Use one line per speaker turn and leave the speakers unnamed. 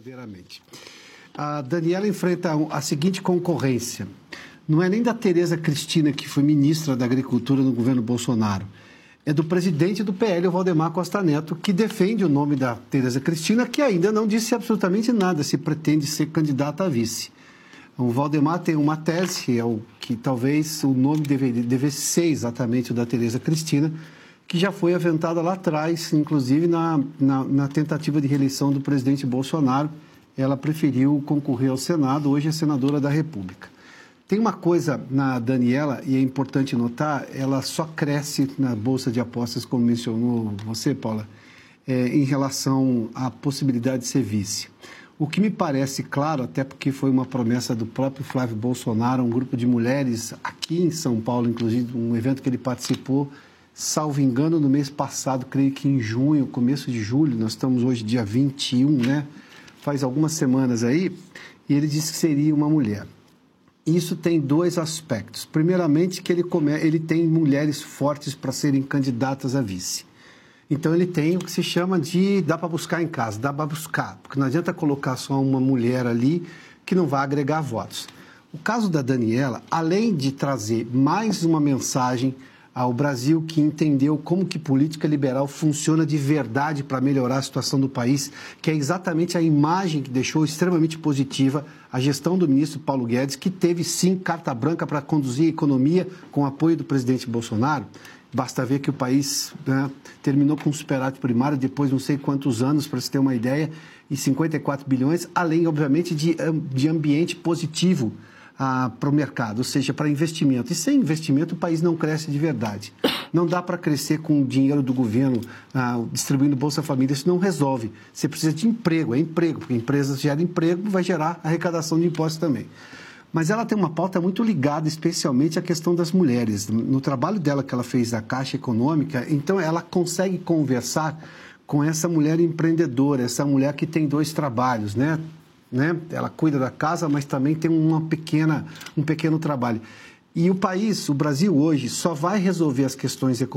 verdadeiramente. A Daniela enfrenta a seguinte concorrência. Não é nem da Tereza Cristina, que foi ministra da Agricultura no governo Bolsonaro. É do presidente do PL, o Valdemar Costa Neto, que defende o nome da Tereza Cristina, que ainda não disse absolutamente nada se pretende ser candidata a vice. O Valdemar tem uma tese, que talvez o nome devesse ser exatamente o da Tereza Cristina, que já foi aventada lá atrás, inclusive na tentativa de reeleição do presidente Bolsonaro. Ela preferiu concorrer ao Senado, hoje é senadora da República. Tem uma coisa na Daniela, e é importante notar, ela só cresce na Bolsa de Apostas, como mencionou você, Paula, em relação à possibilidade de ser vice. O que me parece claro, até porque foi uma promessa do próprio Flávio Bolsonaro, um grupo de mulheres aqui em São Paulo, inclusive um evento que ele participou, salvo engano, no mês passado, creio que em junho, começo de julho, nós estamos hoje dia 21, né? Faz algumas semanas aí, e ele disse que seria uma mulher. Isso tem dois aspectos. Primeiramente, que ele tem mulheres fortes para serem candidatas a vice. Então, ele tem o que se chama de dá para buscar em casa, dá para buscar, porque não adianta colocar só uma mulher ali que não vai agregar votos. O caso da Daniela, além de trazer mais uma mensagem ao Brasil, que entendeu como que política liberal funciona de verdade para melhorar a situação do país, que é exatamente a imagem que deixou extremamente positiva a gestão do ministro Paulo Guedes, que teve sim carta branca para conduzir a economia com o apoio do presidente Bolsonaro. Basta ver que o país, né, terminou com um superávit primário depois de não sei quantos anos, para se ter uma ideia, e 54 bilhões, além, obviamente, de ambiente positivo para o mercado, ou seja, para investimento. E sem investimento o país não cresce de verdade. Não dá para crescer com o dinheiro do governo distribuindo Bolsa Família, isso não resolve. Você precisa de emprego, porque empresas geram emprego, vai gerar arrecadação de impostos também. Mas ela tem uma pauta muito ligada especialmente à questão das mulheres. No trabalho dela que ela fez da Caixa Econômica, então ela consegue conversar com essa mulher empreendedora, essa mulher que tem dois trabalhos, né? Ela cuida da casa, mas também tem um pequeno trabalho. E o Brasil hoje, só vai resolver as questões econômicas